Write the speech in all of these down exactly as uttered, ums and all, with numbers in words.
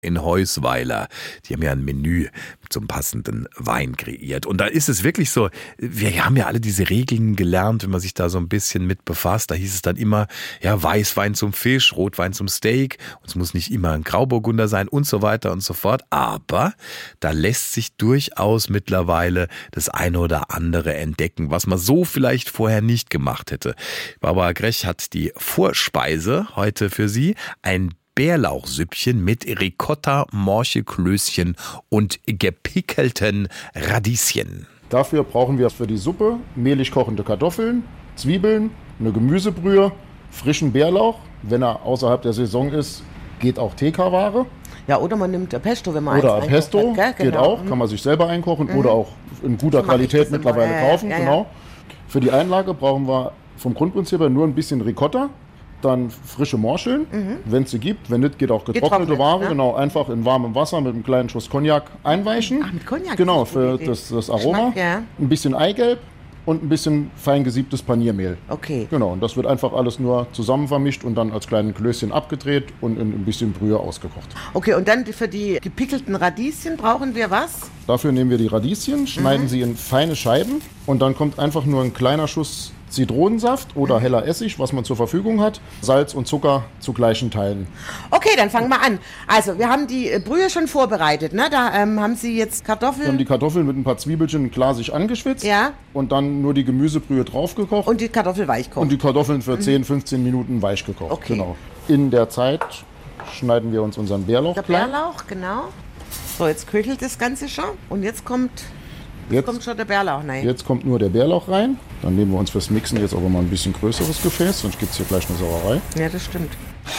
in Heusweiler. Die haben ja ein Menü zum passenden Wein kreiert. Und da ist es wirklich so, wir haben ja alle diese Regeln gelernt, wenn man sich da so ein bisschen mit befasst. Da hieß es dann immer, ja, Weißwein zum Fisch, Rotwein zum Steak. Und es muss nicht immer ein Grauburgunder sein und so weiter und so fort. Aber da lässt sich durchaus mittlerweile das eine oder andere entdecken, was man so vielleicht vorher nicht gemacht hätte. Barbara Grech hat die Vorspeise heute für Sie. Ein Bärlauchsüppchen mit Ricotta, Morchelklößchen und gepickelten Radieschen. Dafür brauchen wir für die Suppe mehlig kochende Kartoffeln, Zwiebeln, eine Gemüsebrühe, frischen Bärlauch. Wenn er außerhalb der Saison ist, geht auch T K-Ware. Ja, oder man nimmt Pesto, wenn man Oder eins Pesto, hat, geht genau. auch, kann man sich selber einkochen Mhm. oder auch in guter Qualität mittlerweile immer. kaufen. Ja, ja, ja. Genau. Für die Einlage brauchen wir vom Grundprinzip her nur ein bisschen Ricotta, dann frische Morcheln, Mhm. wenn es sie gibt. Wenn nicht, geht auch getrocknete Getrocknet, Ware. ne? Genau, einfach in warmem Wasser mit einem kleinen Schuss Cognac einweichen. Ach, mit Cognac? Genau, Das ist eine für gute das, das Aroma. Geschmack, ja. Ein bisschen Eigelb und ein bisschen fein gesiebtes Paniermehl. Okay. Genau, und das wird einfach alles nur zusammen vermischt und dann als kleinen Klößchen abgedreht und in ein bisschen Brühe ausgekocht. Okay, und dann für die gepickelten Radieschen brauchen wir was? Dafür nehmen wir die Radieschen, schneiden Mhm. sie in feine Scheiben und dann kommt einfach nur ein kleiner Schuss Zitronensaft oder Mhm. heller Essig, was man zur Verfügung hat, Salz und Zucker zu gleichen Teilen. Okay, dann fangen wir an. Also, wir haben die äh, Brühe schon vorbereitet, ne? Da ähm, haben Sie jetzt Wir haben Kartoffeln die Kartoffeln mit ein paar Zwiebelchen glasig angeschwitzt Ja. und dann nur die Gemüsebrühe draufgekocht und die Kartoffel weichkochen. und die Kartoffeln für zehn, fünfzehn Minuten weich gekocht. Okay. Genau. In der Zeit schneiden wir uns unseren Bärlauch Der klein. Bärlauch, genau. So, jetzt köchelt das Ganze schon. Und jetzt kommt, jetzt kommt Jetzt, schon der Bärlauch rein. jetzt kommt nur der Bärlauch rein. Dann nehmen wir uns fürs Mixen jetzt aber mal ein bisschen größeres Gefäß, sonst gibt es hier gleich eine Sauerei. Ja, das stimmt.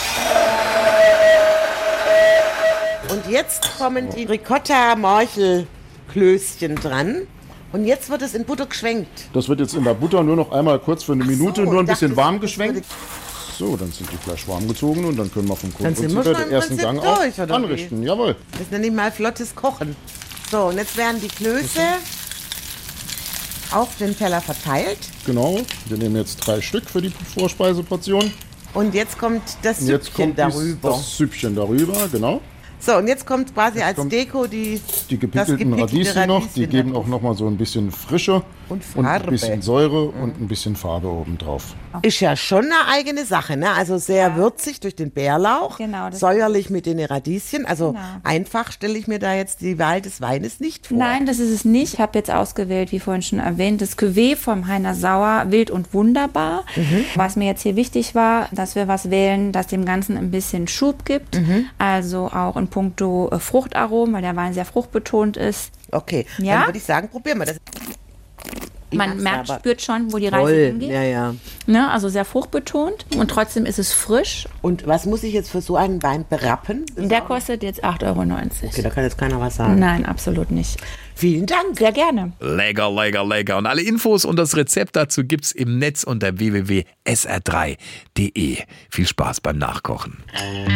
Und jetzt kommen die Ricotta-Morchelklößchen dran. Und jetzt wird es in Butter geschwenkt. Das wird jetzt in der Butter nur noch einmal kurz für eine Minute so, nur ein ich dachte, bisschen warm das geschwenkt. würde- So, dann sind die gleich warm gezogen und dann können wir vom Dann sind Grundprinzip wir her schon den im ersten Prinzip Gang durch, auch oder wie? anrichten. Jawohl. Das ist nicht mal flottes Kochen. So, und jetzt werden die Klöße auf den Teller verteilt. Genau. Wir nehmen jetzt drei Stück für die Vorspeiseportion. Und jetzt kommt das Und jetzt Süppchen kommt dies- darüber. das Süppchen darüber, genau. So, und jetzt kommt quasi als kommt Deko die, Die das gepickelten gepickelte Radieschen noch, die Radieschen geben drauf. auch noch mal so ein bisschen Frische Und und Farbe. ein bisschen Säure und ein bisschen Farbe obendrauf. Ist ja schon eine eigene Sache, ne? Also sehr würzig durch den Bärlauch, Genau, das- säuerlich mit den Radieschen. Also Genau. einfach stelle ich mir da jetzt die Wahl des Weines nicht vor. Nein, das ist es nicht. Ich habe jetzt ausgewählt, wie vorhin schon erwähnt, das Cuvée vom Heiner Sauer, wild und wunderbar. Was mir jetzt hier wichtig war, dass wir was wählen, das dem Ganzen ein bisschen Schub gibt. Also auch in puncto äh, Fruchtaromen, weil der Wein sehr fruchtbetont ist. Okay, Ja? dann würde ich sagen, probieren wir das. Ich Man mag's merkt, aber spürt schon, wo die Reise Toll, hingeht. ja, ja. Ne? Also sehr fruchtbetont und trotzdem ist es frisch. Und was muss ich jetzt für so einen Wein berappen? Der kostet jetzt acht Euro neunzig. Okay, da kann jetzt keiner was sagen. Nein, absolut nicht. Vielen Dank. Sehr gerne. Lecker, lecker, lecker. Und alle Infos und das Rezept dazu gibt's im Netz unter w w w punkt s r drei punkt d e. Viel Spaß beim Nachkochen.